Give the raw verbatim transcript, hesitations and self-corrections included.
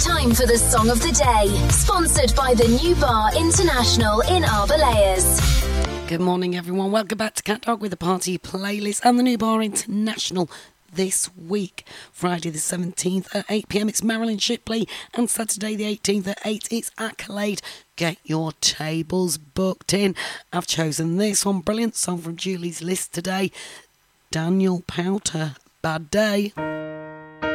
Time for the Song of the Day, sponsored by the New Bar International in Arbaleyas. Good morning, everyone. Welcome back to Cat Dog with the Party Playlist and the New Bar International. This week, Friday the seventeenth at eight p m, it's Marilyn Shipley, and Saturday the eighteenth at eight, it's Accolade. Get your tables booked in. I've chosen this one, brilliant song from Julie's list today, Daniel Powter, Bad Day.